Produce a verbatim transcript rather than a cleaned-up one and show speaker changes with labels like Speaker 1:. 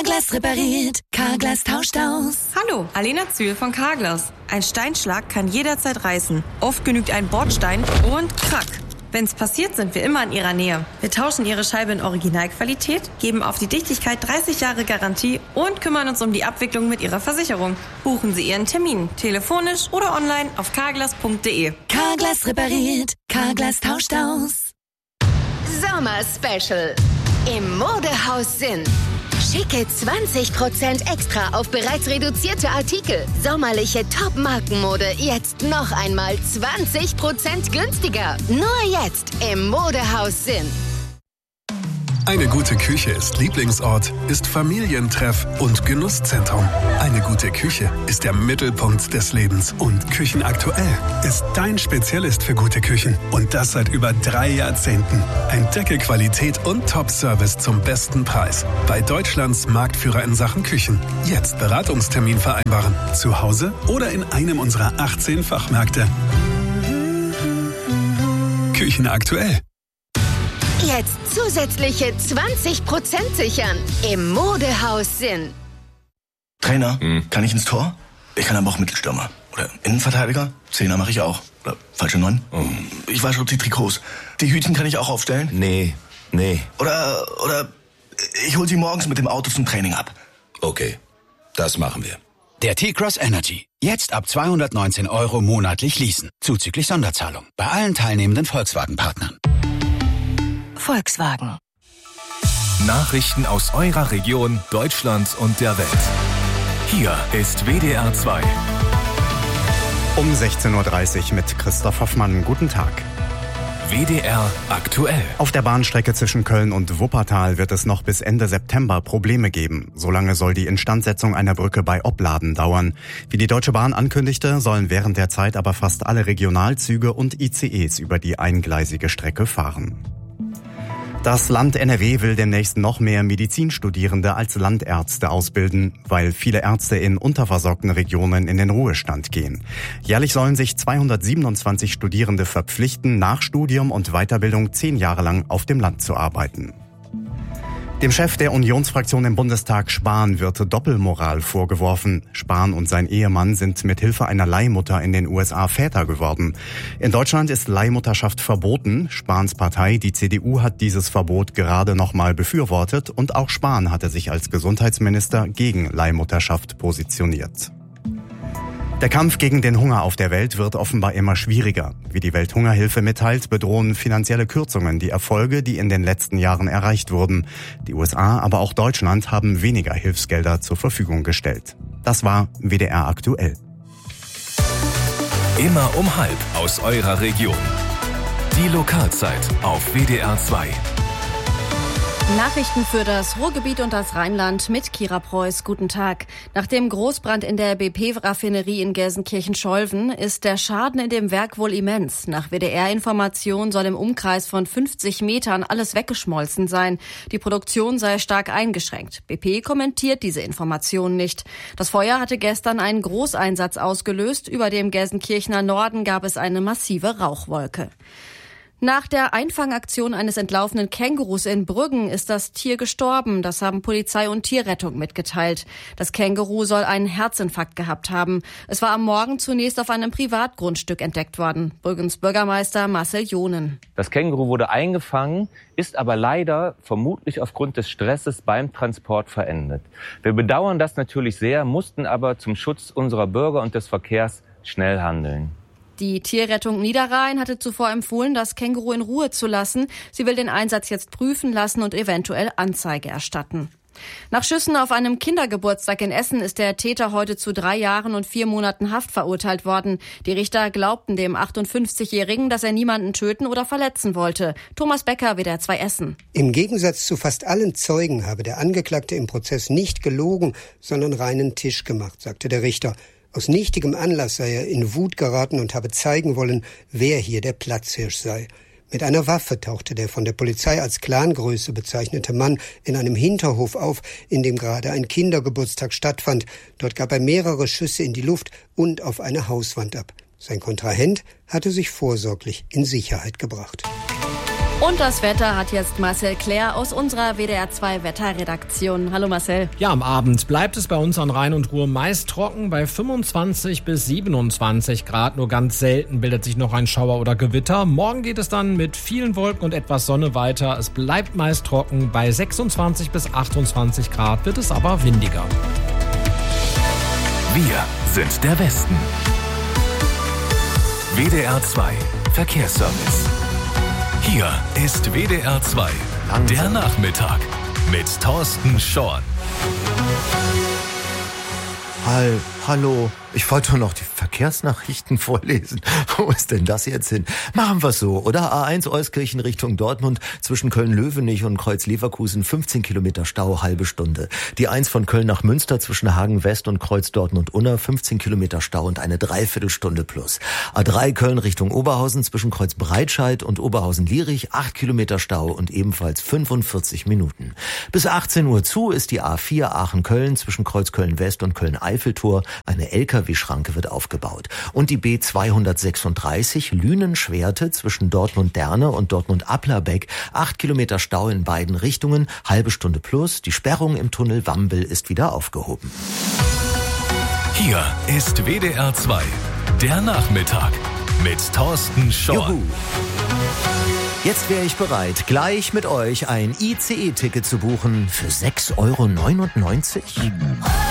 Speaker 1: Carglass repariert, Carglass tauscht aus.
Speaker 2: Hallo, Alena Zühl von Carglass. Ein Steinschlag kann jederzeit reißen. Oft genügt ein Bordstein und krack. Wenn's passiert, sind wir immer in Ihrer Nähe. Wir tauschen Ihre Scheibe in Originalqualität, geben auf die Dichtigkeit dreißig Jahre Garantie und kümmern uns um die Abwicklung mit Ihrer Versicherung. Buchen Sie Ihren Termin, telefonisch oder online auf carglass punkt de.
Speaker 1: Carglass repariert, Carglass tauscht aus.
Speaker 3: Sommer-Special im Modehaus Sinn. Schicke zwanzig Prozent extra auf bereits reduzierte Artikel. Sommerliche Top-Markenmode jetzt noch einmal zwanzig Prozent günstiger. Nur jetzt im Modehaus Sinn.
Speaker 4: Eine gute Küche ist Lieblingsort, ist Familientreff und Genusszentrum. Eine gute Küche ist der Mittelpunkt des Lebens. Und Küchenaktuell ist dein Spezialist für gute Küchen. Und das seit über drei Jahrzehnten. Entdecke Qualität und Top-Service zum besten Preis. Bei Deutschlands Marktführer in Sachen Küchen. Jetzt Beratungstermin vereinbaren. Zu Hause oder in einem unserer achtzehn Fachmärkte. Küchenaktuell.
Speaker 3: Jetzt zusätzliche zwanzig Prozent sichern im Modehaus Sinn.
Speaker 5: Trainer, hm. kann ich ins Tor? Ich kann aber auch Mittelstürmer. Oder Innenverteidiger? Zehner mache ich auch. Oder falsche Neun? Oh. Ich wasche die Trikots. Die Hütchen kann ich auch aufstellen?
Speaker 6: Nee, nee.
Speaker 5: Oder, oder ich hol sie morgens mit dem Auto zum Training ab.
Speaker 6: Okay, das machen wir.
Speaker 7: Der T-Cross Energy. Jetzt ab zweihundertneunzehn Euro monatlich leasen. Zuzüglich Sonderzahlung. Bei allen teilnehmenden Volkswagen-Partnern.
Speaker 1: Volkswagen.
Speaker 8: Nachrichten aus eurer Region, Deutschland und der Welt. Hier ist W D R zwei.
Speaker 9: Um sechzehn Uhr dreißig mit Christoph Hoffmann. Guten Tag.
Speaker 8: W D R aktuell.
Speaker 9: Auf der Bahnstrecke zwischen Köln und Wuppertal wird es noch bis Ende September Probleme geben. Solange soll die Instandsetzung einer Brücke bei Opladen dauern. Wie die Deutsche Bahn ankündigte, sollen während der Zeit aber fast alle Regionalzüge und I C Es über die eingleisige Strecke fahren. Das Land N R W will demnächst noch mehr Medizinstudierende als Landärzte ausbilden, weil viele Ärzte in unterversorgten Regionen in den Ruhestand gehen. Jährlich sollen sich zweihundertsiebenundzwanzig Studierende verpflichten, nach Studium und Weiterbildung zehn Jahre lang auf dem Land zu arbeiten. Dem Chef der Unionsfraktion im Bundestag, Spahn, wird Doppelmoral vorgeworfen. Spahn und sein Ehemann sind mit Hilfe einer Leihmutter in den U S A Väter geworden. In Deutschland ist Leihmutterschaft verboten. Spahns Partei, die C D U, hat dieses Verbot gerade noch mal befürwortet. Und auch Spahn hatte sich als Gesundheitsminister gegen Leihmutterschaft positioniert. Der Kampf gegen den Hunger auf der Welt wird offenbar immer schwieriger. Wie die Welthungerhilfe mitteilt, bedrohen finanzielle Kürzungen die Erfolge, die in den letzten Jahren erreicht wurden. Die U S A, aber auch Deutschland haben weniger Hilfsgelder zur Verfügung gestellt. Das war W D R aktuell.
Speaker 8: Immer um halb aus eurer Region. Die Lokalzeit auf W D R zwei.
Speaker 10: Nachrichten für das Ruhrgebiet und das Rheinland mit Kira Preuß. Guten Tag. Nach dem Großbrand in der B P-Raffinerie in Gelsenkirchen-Scholven ist der Schaden in dem Werk wohl immens. Nach W D R-Information soll im Umkreis von fünfzig Metern alles weggeschmolzen sein. Die Produktion sei stark eingeschränkt. B P kommentiert diese Information nicht. Das Feuer hatte gestern einen Großeinsatz ausgelöst. Über dem Gelsenkirchener Norden gab es eine massive Rauchwolke. Nach der Einfangaktion eines entlaufenen Kängurus in Brüggen ist das Tier gestorben. Das haben Polizei und Tierrettung mitgeteilt. Das Känguru soll einen Herzinfarkt gehabt haben. Es war am Morgen zunächst auf einem Privatgrundstück entdeckt worden. Brüggens Bürgermeister Marcel Johnen.
Speaker 11: Das Känguru wurde eingefangen, ist aber leider vermutlich aufgrund des Stresses beim Transport verendet. Wir bedauern das natürlich sehr, mussten aber zum Schutz unserer Bürger und des Verkehrs schnell handeln.
Speaker 10: Die Tierrettung Niederrhein hatte zuvor empfohlen, das Känguru in Ruhe zu lassen. Sie will den Einsatz jetzt prüfen lassen und eventuell Anzeige erstatten. Nach Schüssen auf einem Kindergeburtstag in Essen ist der Täter heute zu drei Jahren und vier Monaten Haft verurteilt worden. Die Richter glaubten dem achtundfünfzigjährigen, dass er niemanden töten oder verletzen wollte. Thomas Becker, W D R zwei Essen.
Speaker 12: Im Gegensatz zu fast allen Zeugen habe der Angeklagte im Prozess nicht gelogen, sondern reinen Tisch gemacht, sagte der Richter. Aus nichtigem Anlass sei er in Wut geraten und habe zeigen wollen, wer hier der Platzhirsch sei. Mit einer Waffe tauchte der von der Polizei als Clangröße bezeichnete Mann in einem Hinterhof auf, in dem gerade ein Kindergeburtstag stattfand. Dort gab er mehrere Schüsse in die Luft und auf eine Hauswand ab. Sein Kontrahent hatte sich vorsorglich in Sicherheit gebracht.
Speaker 10: Und das Wetter hat jetzt Marcel Claire aus unserer W D R zwei Wetterredaktion. Hallo Marcel.
Speaker 13: Ja, am Abend bleibt es bei uns an Rhein und Ruhr meist trocken bei fünfundzwanzig bis siebenundzwanzig Grad. Nur ganz selten bildet sich noch ein Schauer oder Gewitter. Morgen geht es dann mit vielen Wolken und etwas Sonne weiter. Es bleibt meist trocken. Bei sechsundzwanzig bis achtundzwanzig Grad wird es aber windiger.
Speaker 8: Wir sind der Westen. W D R zwei Verkehrsservice. Hier ist W D R zwei, der Nachmittag mit Thorsten Schorn.
Speaker 14: Hall, hallo, ich wollte noch die Verkehrsnachrichten vorlesen. Wo ist denn das jetzt hin? Machen wir so, oder? A eins Euskirchen Richtung Dortmund, zwischen Köln-Löwenich und Kreuz-Leverkusen fünfzehn Kilometer Stau, halbe Stunde. Die eins von Köln nach Münster zwischen Hagen-West und Kreuz-Dortmund-Unna, fünfzehn Kilometer Stau und eine Dreiviertelstunde plus. A drei Köln Richtung Oberhausen zwischen Kreuz-Breitscheid und Oberhausen-Lierich, acht Kilometer Stau und ebenfalls fünfundvierzig Minuten. Bis achtzehn Uhr zu ist die A vier Aachen-Köln zwischen Kreuz-Köln-West und Köln-Eiffeltor. Eine L K W-Schranke wird aufgebaut. Und die B zweihundertsechsunddreißig Lünen-Schwerte zwischen Dortmund-Derne und Dortmund-Applerbeck. Acht Kilometer Stau in beiden Richtungen, halbe Stunde plus. Die Sperrung im Tunnel Wambel ist wieder aufgehoben.
Speaker 8: Hier ist W D R zwei, der Nachmittag mit Thorsten Schorn.
Speaker 14: Juhu. Jetzt wäre ich bereit, gleich mit euch ein I C E-Ticket zu buchen für sechs Euro neunundneunzig.